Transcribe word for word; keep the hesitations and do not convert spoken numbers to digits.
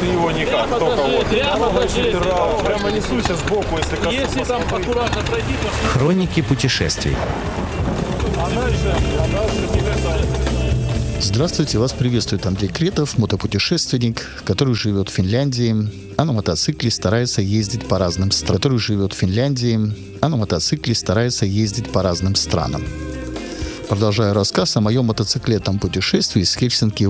ты его никак, Прямо только даже, вот. прямо даже, Прямо, прямо несуйся сбоку, если коснусь. Если там аккуратно пройти, то Хроники путешествий. А дальше, а дальше не это. Здравствуйте, вас приветствует Андрей Кретов, мотопутешественник, который живет в Финляндии, а на мотоцикле старается ездить по разным странам. Который живет в Финляндии, а на мотоцикле старается ездить по разным странам. Продолжаю рассказ о моем мотоциклетном путешествии из Хельсинки